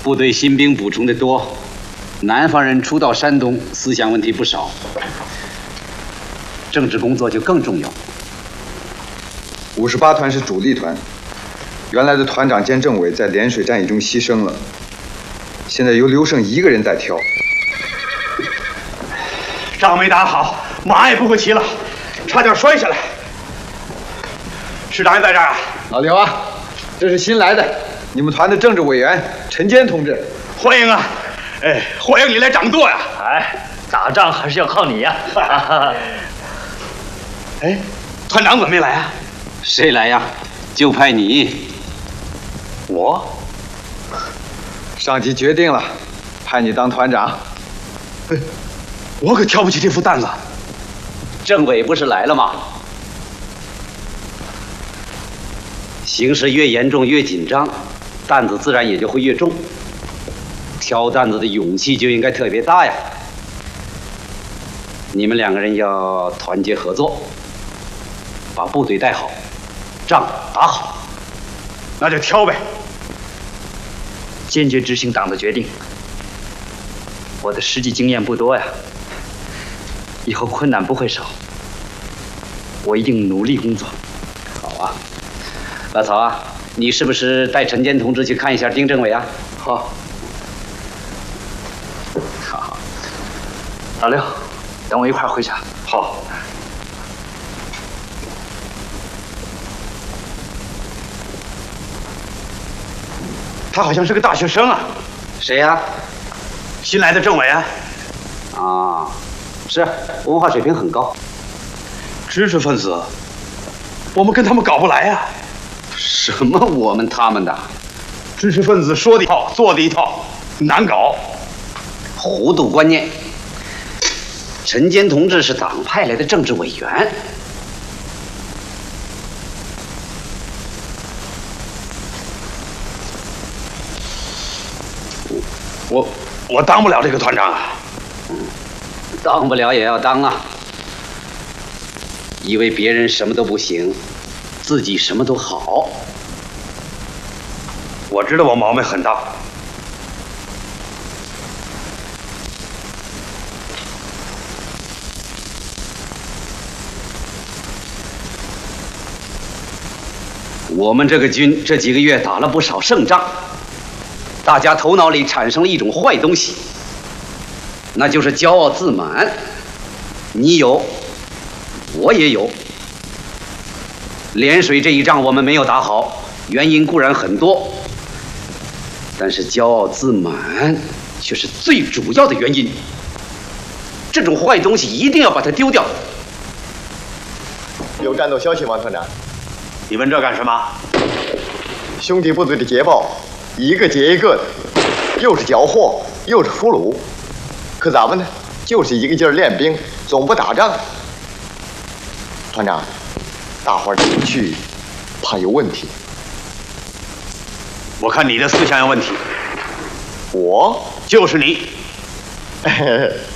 部队新兵补充的多，南方人初到山东，思想问题不少，政治工作就更重要。 58团是主力团，原来的团长兼政委在涟水战役中牺牲了，现在由刘胜一个人在挑。 仗没打好，马也不会骑了，差点摔下来。师长也在这儿啊？ 老刘啊，这是新来的，你们团的政治委员陈坚同志。 欢迎啊！哎，欢迎你来掌舵呀！ 哎，打仗还是要靠你呀！ 哎，团长怎么没来啊？ 谁来呀？就派你。 我？ 上级决定了，派你当团长。 我可挑不起这副担子。 政委不是来了吗？形势越严重越紧张，担子自然也就会越重。挑担子的勇气就应该特别大呀！你们两个人要团结合作，把部队带好，仗打好。 那就挑呗。 坚决执行党的决定。我的实际经验不多呀，以后困难不会少。我一定努力工作。 好啊，老曹啊，你是不是带陈坚同志去看一下丁政委啊？ 好。好。老刘，等我一块儿回去。 好。他好像是个大学生啊。 谁呀？ 新来的政委啊。 啊，是，文化水平很高。 知识分子，我们跟他们搞不来呀。 什么我们他们的？ 知识分子说的一套，做的一套，难搞。 糊涂观念。陈坚同志是党派来的政治委员。 我当不了这个团长啊。 当不了也要当啊。以为别人什么都不行，自己什么都好。 我知道我毛病很大。 我们这个军这几个月打了不少胜仗，大家头脑里产生了一种坏东西，那就是骄傲自满。你有，我也有。涟水这一仗我们没有打好，原因固然很多，但是骄傲自满却是最主要的原因。这种坏东西一定要把它丢掉。 有战斗消息，王团长。 你问这干什么？ 兄弟部队的捷报，一个接一个的，又是缴获，又是俘虏。可咱们呢，就是一个劲儿练兵，总不打仗。团长，大伙儿进去，怕有问题。 我看你的思想有问题。 我就是你。